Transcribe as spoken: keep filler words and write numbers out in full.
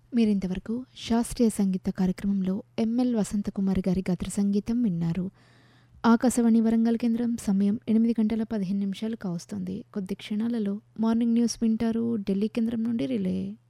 మీరింతవరకు శాస్త్రీయ సంగీత కార్యక్రమంలో ఎంఎల్ వసంతకుమారి గారి గాత్ర సంగీతం విన్నారు. ఆకాశవాణి వరంగల్ కేంద్రం సమయం ఎనిమిది గంటల పదిహేను నిమిషాలు కావస్తోంది. కొద్ది క్షణాలలో మార్నింగ్ న్యూస్ వింటారు. ఢిల్లీ కేంద్రం నుండి రిలే.